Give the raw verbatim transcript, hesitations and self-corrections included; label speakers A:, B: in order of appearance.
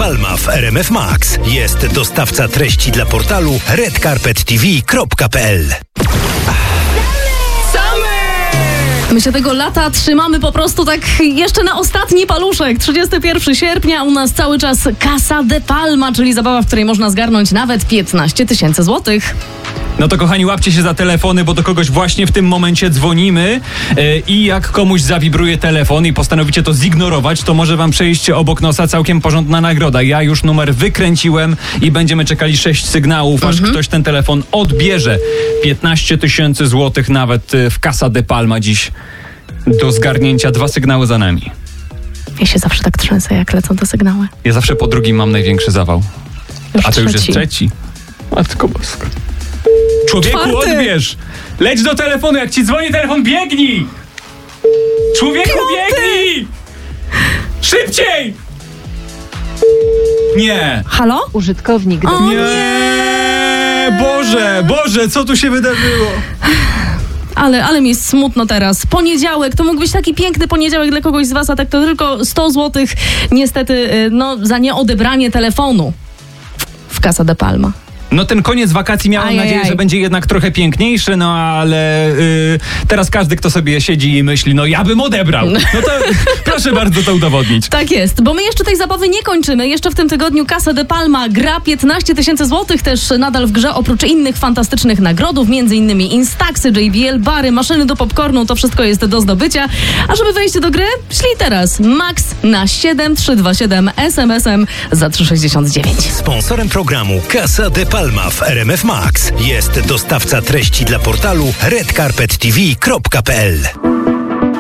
A: Palma w R M F Max. Jest dostawca treści dla portalu red carpet t v kropka p l.
B: My się tego lata trzymamy po prostu tak jeszcze na ostatni paluszek. trzydziestego pierwszego sierpnia u nas cały czas Casa de Palma, czyli zabawa, w której można zgarnąć nawet piętnaście tysięcy złotych.
C: No to kochani, łapcie się za telefony, bo do kogoś właśnie w tym momencie dzwonimy yy, i jak komuś zawibruje telefon i postanowicie to zignorować, to może wam przejść obok nosa całkiem porządna nagroda. Ja już numer wykręciłem i będziemy czekali sześć sygnałów, aż mhm. ktoś ten telefon odbierze. piętnaście tysięcy złotych nawet w Casa de Palma dziś do zgarnięcia. Dwa sygnały za nami.
B: Ja się zawsze tak trzęsę, jak lecą te sygnały.
C: Ja zawsze po drugim mam największy zawał.
B: Już
C: A to
B: trzeci.
C: już jest trzeci. Matko Boska. Człowieku,
B: Czwarty.
C: odbierz! Leć do telefonu, jak ci dzwoni telefon, biegnij! Człowieku,
B: Piąty.
C: biegnij! Szybciej! Nie!
B: Halo?
D: Użytkownik do...
B: O,
C: Nie! Boże, Boże, co tu się wydarzyło?
B: Ale, ale mi jest smutno teraz. Poniedziałek, to mógł być taki piękny poniedziałek dla kogoś z was, a tak to tylko sto złotych niestety no, za nieodebranie telefonu w Casa de Palma.
C: No ten koniec wakacji miałem
B: Ajajaj.
C: nadzieję, że będzie jednak trochę piękniejszy, no ale yy, teraz każdy, kto sobie siedzi i myśli, no ja bym odebrał. No to proszę bardzo to udowodnić.
B: Tak jest, bo my jeszcze tej zabawy nie kończymy. Jeszcze w tym tygodniu Casa de Palma gra piętnaście tysięcy złotych też nadal w grze, oprócz innych fantastycznych nagrodów, między innymi Instaxy, J B L, bary, maszyny do popcornu, to wszystko jest do zdobycia. A żeby wejść do gry, ślij teraz Max na siedem trzy dwa siedem es em esem za trzy sześćdziesiąt dziewięć.
A: Sponsorem programu Casa de Palma w R M F Max jest dostawca treści dla portalu red carpet t v kropka p l.